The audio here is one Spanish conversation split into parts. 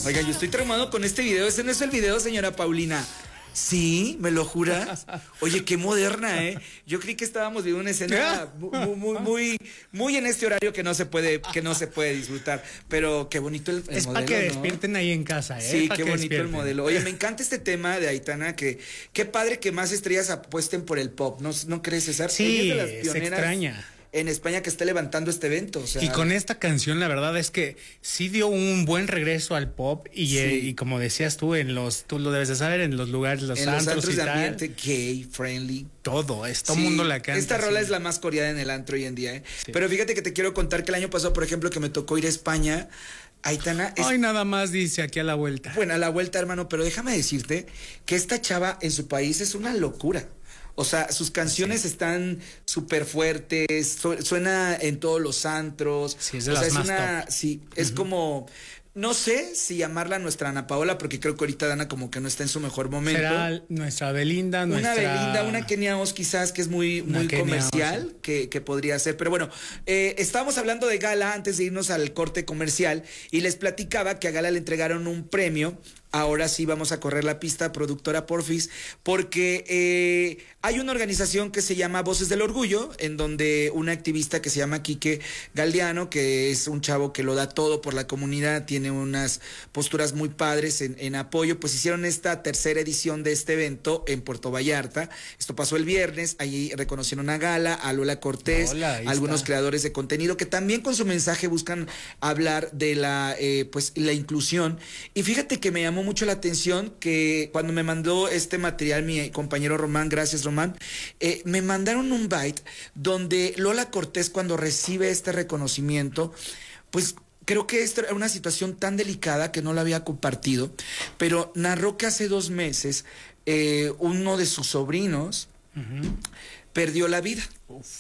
Oiga, yo estoy traumado con este video. Ese no es el video, señora Paulina. Sí, ¿me lo juras? Oye, qué moderna, ¿eh? Yo creí que estábamos viendo una escena muy en este horario que no se puede disfrutar. Pero qué bonito el es modelo, para que ¿no? despierten ahí en casa, ¿eh? Sí, Pa' qué que bonito el despierten. modelo. Oye, me encanta este tema de Aitana, que qué padre que más estrellas apuesten por el pop. ¿No crees, César? Sí, Ella es de las se pioneras extraña. en España que está levantando este evento. O sea, Y con esta canción, la verdad es que sí dio un buen regreso al pop. Y, Sí. y como decías tú, tú lo debes de saber, en los lugares, los en los antros antros y de tal. ambiente gay, friendly. Todo el Sí, mundo la canta. esta rola sí. es la más coreada en el antro hoy en día, ¿eh? Sí. Pero fíjate que te quiero contar que el año pasado, por ejemplo, que me tocó ir a España, Aitana es... Hoy nada más dice aquí a la vuelta. Bueno, a la vuelta, hermano, pero déjame decirte que esta chava en su país es una locura. O sea, sus canciones están súper fuertes, suena en todos los antros. Sí, es de o las sea, más top. sí, es como, no sé si llamarla nuestra Ana Paola, porque creo que ahorita Dana como que no está en su mejor momento. Será nuestra Belinda, Una Belinda, una Kenia Os quizás, que es muy Kenia comercial, Os, que podría ser. Pero bueno, estábamos hablando de Gala antes de irnos al corte comercial y les platicaba que a Gala le entregaron un premio. Ahora sí vamos a correr la pista, productora Porfis, porque hay una organización que se llama Voces del Orgullo, en donde una activista que se llama Quique Galdeano, que es un chavo que lo da todo por la comunidad, tiene unas posturas muy padres en apoyo, pues hicieron esta tercera edición de este evento en Puerto Vallarta. Esto pasó el viernes, allí reconocieron a Gala, a Lola Cortés, a algunos creadores de contenido que también con su mensaje buscan hablar de la inclusión. Y fíjate que me llamó mucho la atención que cuando me mandó este material mi compañero Román, gracias Román, me mandaron un byte donde Lola Cortés, cuando recibe este reconocimiento, pues creo que esta era una situación tan delicada que no la había compartido, pero narró que hace 2 meses uno de sus sobrinos perdió la vida,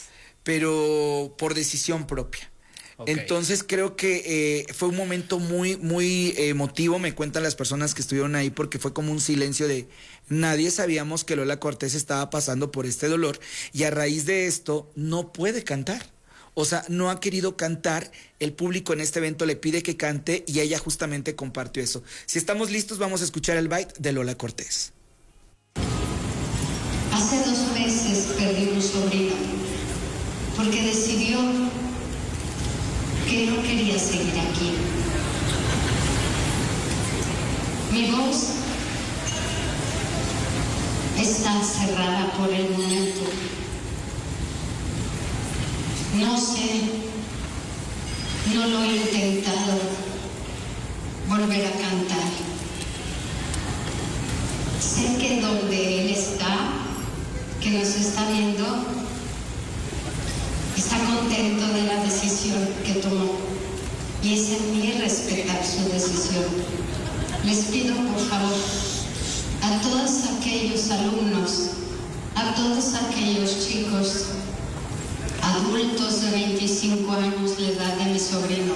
pero por decisión propia. Okay. Entonces creo que fue un momento muy emotivo, me cuentan las personas que estuvieron ahí, porque fue como un silencio de nadie sabíamos que Lola Cortés estaba pasando por este dolor y a raíz de esto no puede cantar. O sea, no ha querido cantar, el público en este evento le pide que cante y ella justamente compartió eso. Si estamos listos, vamos a escuchar el byte de Lola Cortés. Hace 2 meses perdí un sobrino porque decidió que no quería seguir aquí. Mi voz está cerrada por el momento. No sé, no lo he intentado volver a cantar. Sé que donde él está, que nos está viendo, está contento de la decisión que tomó y es en mí respetar su decisión. Les pido por favor a todos aquellos alumnos, a todos aquellos chicos, adultos de 25 años de edad de mi sobrino,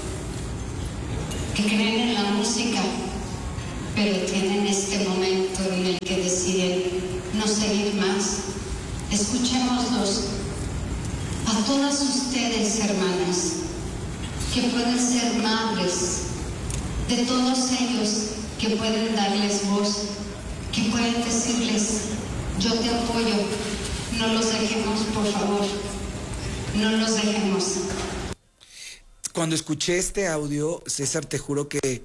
que creen en la música, pero tienen este momento en el que deciden no seguir más. Escuchémoslos. A todas ustedes, hermanas, que pueden ser madres, de todos ellos que pueden darles voz, que pueden decirles, yo te apoyo, no los dejemos, por favor, no los dejemos. Cuando escuché este audio, César, te juro que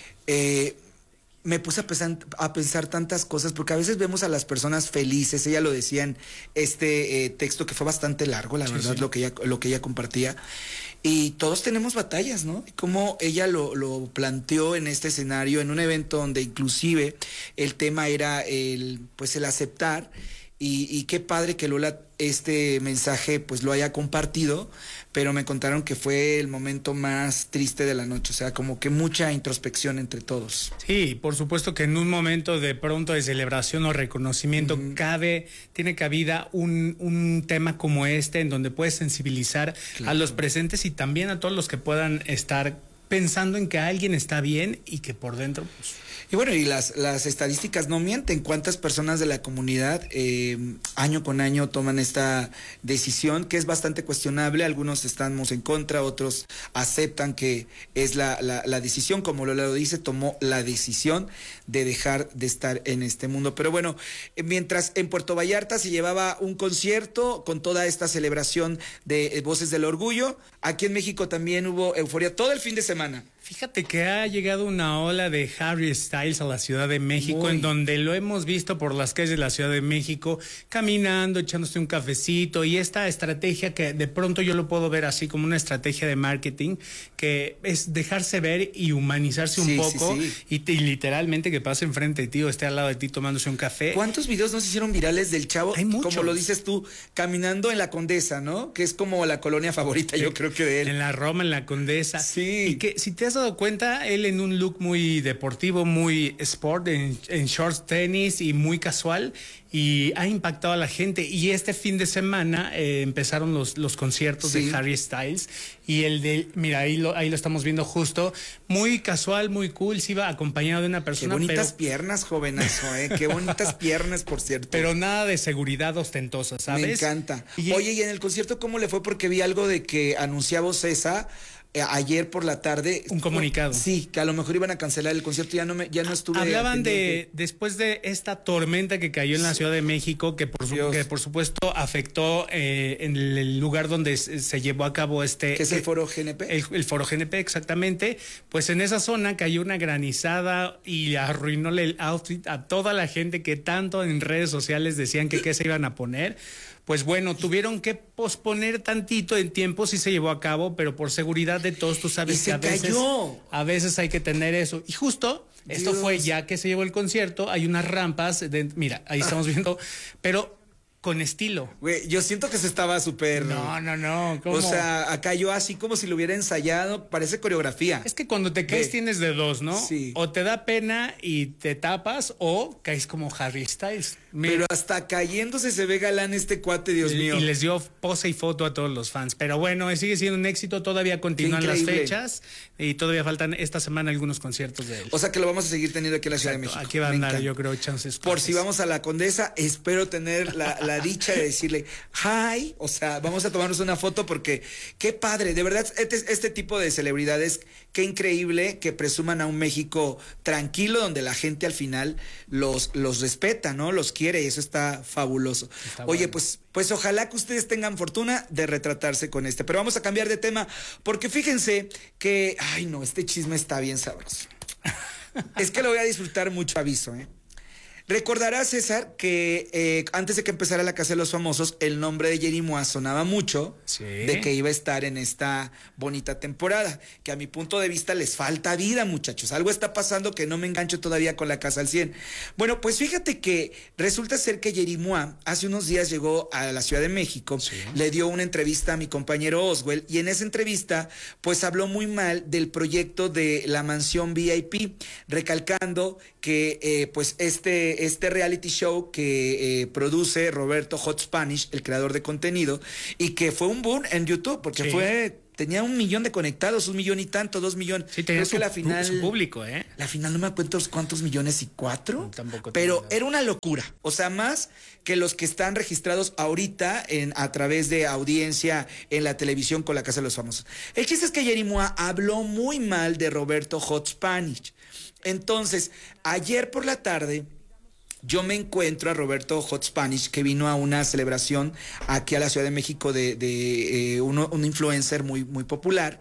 me puse a pensar tantas cosas, porque a veces vemos a las personas felices. Ella lo decía en este texto que fue bastante largo, la verdad, sí. Lo que ella compartía. Y todos tenemos batallas, ¿no? Como ella lo planteó en este escenario, en un evento donde inclusive el tema era el aceptar. Y qué padre que Lola este mensaje pues lo haya compartido, pero me contaron que fue el momento más triste de la noche, o sea, como que mucha introspección entre todos. Sí, por supuesto que en un momento de pronto de celebración o reconocimiento tiene cabida un tema como este, en donde puedes sensibilizar a los presentes y también a todos los que puedan estar pensando en que alguien está bien y que por dentro, pues... Y bueno, y las estadísticas no mienten. ¿Cuántas personas de la comunidad año con año toman esta decisión que es bastante cuestionable? Algunos estamos en contra, otros aceptan que es la decisión, como Lola lo dice, tomó la decisión de dejar de estar en este mundo. Pero bueno, mientras en Puerto Vallarta se llevaba un concierto con toda esta celebración de Voces del Orgullo, aquí en México también hubo euforia todo el fin de semana. Fíjate que ha llegado una ola de Harry Styles a la Ciudad de México, en donde lo hemos visto por las calles de la Ciudad de México, caminando, echándose un cafecito, y esta estrategia que de pronto yo lo puedo ver así como una estrategia de marketing, que es dejarse ver y humanizarse un poco, y literalmente que pase enfrente de ti o esté al lado de ti tomándose un café. ¿Cuántos videos nos hicieron virales del chavo? Hay muchos. Como lo dices tú, caminando en la Condesa, ¿no? Que es como la colonia favorita, yo creo que de él. En la Roma, en la Condesa. Sí. Y que si te has dado cuenta, él en un look muy deportivo, muy sport, en shorts, tenis y muy casual, y ha impactado a la gente. Y este fin de semana empezaron los conciertos de Harry Styles, y el de, mira, ahí lo estamos viendo justo, muy casual, muy cool, se iba acompañado de una persona. Qué bonitas piernas, jovenazo, qué bonitas piernas, por cierto. Pero nada de seguridad ostentosa, ¿sabes? Me encanta. Oye, y en el concierto, ¿cómo le fue? Porque vi algo de que anunciaba Ocesa ayer por la tarde. Un comunicado. Sí, que a lo mejor iban a cancelar el concierto, ya no estuve. Hablaban después de esta tormenta que cayó en la Ciudad de México, que por supuesto afectó en el lugar donde se llevó a cabo que es el Foro GNP. El Foro GNP, exactamente. Pues en esa zona cayó una granizada y arruinó el outfit a toda la gente que tanto en redes sociales decían que qué se iban a poner. Pues bueno, tuvieron que posponer tantito en tiempo, sí se llevó a cabo, pero por seguridad de todos, tú sabes que a veces hay que tener eso. Y justo, esto fue ya que se llevó el concierto, hay unas rampas, mira, ahí estamos viendo, pero con estilo. Güey, yo siento que se estaba súper... No. ¿Cómo? O sea, cayó así como si lo hubiera ensayado, parece coreografía. Es que cuando te caes tienes de dos, ¿no? Sí. O te da pena y te tapas, o caes como Harry Styles. Mira. Pero hasta cayéndose se ve galán este cuate, Dios mío. Y les dio pose y foto a todos los fans. Pero bueno, sigue siendo un éxito, todavía continúan las fechas y todavía faltan esta semana algunos conciertos de él. O sea que lo vamos a seguir teniendo aquí en la Ciudad de México. Aquí va a andar, yo creo, chances. Por si vamos a la Condesa, espero tener la dicha de decirle hi, o sea, vamos a tomarnos una foto porque qué padre, de verdad, este tipo de celebridades, qué increíble que presuman a un México tranquilo, donde la gente al final los respeta, ¿no? Los quiere, y eso está fabuloso. Oye, bueno. Pues ojalá que ustedes tengan fortuna de retratarse con este. Pero vamos a cambiar de tema, porque fíjense que, ay no, este chisme está bien sabroso. Es que lo voy a disfrutar mucho, aviso, Recordarás, César, que antes de que empezara La Casa de los Famosos, el nombre de Yeri Mua sonaba mucho de que iba a estar en esta bonita temporada, que a mi punto de vista les falta vida, muchachos. Algo está pasando que no me engancho todavía con La Casa al 100. Bueno, pues fíjate que resulta ser que Yeri Mua hace unos días llegó a la Ciudad de México, le dio una entrevista a mi compañero Oswell, y en esa entrevista pues habló muy mal del proyecto de la mansión VIP, recalcando que pues este reality show que produce Roberto Hot Spanish, el creador de contenido, y que fue un boom en YouTube, porque tenía 1 millón de conectados, 1 millón y tanto, 2 millones. Sí, tenía que la final, su público, La final no me acuerdo cuántos millones y 4. No, tampoco. Pero era una locura. O sea, más que los que están registrados ahorita a través de audiencia en la televisión con La Casa de los Famosos. El chiste es que Yeri Mua habló muy mal de Roberto Hot Spanish. Entonces, ayer por la tarde, yo me encuentro a Roberto Hot Spanish, que vino a una celebración aquí a la Ciudad de México de un influencer muy, muy popular.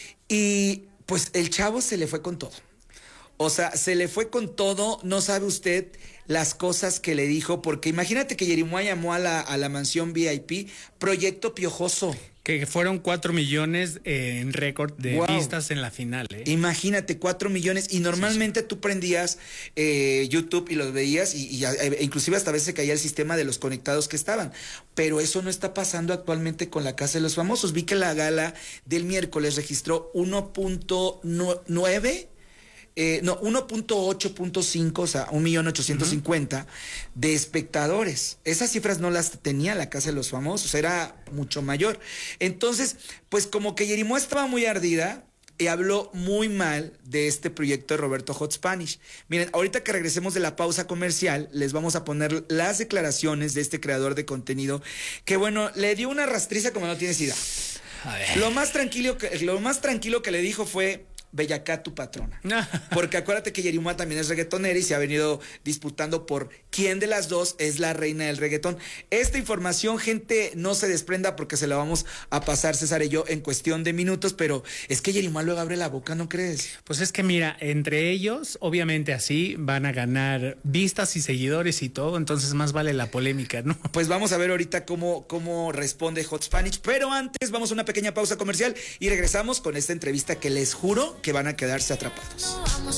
Y pues el chavo se le fue con todo. O sea, se le fue con todo. No sabe usted las cosas que le dijo, porque imagínate que Yeri Mua llamó a la mansión VIP Proyecto Piojoso. Que fueron 4 millones en récord de vistas en la final. Imagínate, 4 millones. Y normalmente tú prendías YouTube y los veías y inclusive hasta a veces se caía el sistema de los conectados que estaban. Pero eso no está pasando actualmente con La Casa de los Famosos. Vi que la gala del miércoles registró 1.9... 1.8.5, o sea, 1.850.000 de espectadores. Esas cifras no las tenía La Casa de los Famosos, era mucho mayor. Entonces, pues como que Yeri Mua estaba muy ardida y habló muy mal de este proyecto de Roberto Hot Spanish. Miren, ahorita que regresemos de la pausa comercial, les vamos a poner las declaraciones de este creador de contenido, que bueno, le dio una rastriza como no tienes idea. A ver. Lo más tranquilo que le dijo fue: Bellacá, tu patrona. Porque acuérdate que Yerimua también es reggaetonera y se ha venido disputando por quién de las dos es la reina del reggaetón. Esta información, gente, no se desprenda porque se la vamos a pasar César y yo en cuestión de minutos, pero es que Yerimua luego abre la boca, ¿no crees? Pues es que mira, entre ellos, obviamente así van a ganar vistas y seguidores y todo, entonces más vale la polémica, ¿no? Pues vamos a ver ahorita cómo responde Hot Spanish, pero antes vamos a una pequeña pausa comercial y regresamos con esta entrevista que les juro que van a quedarse atrapados.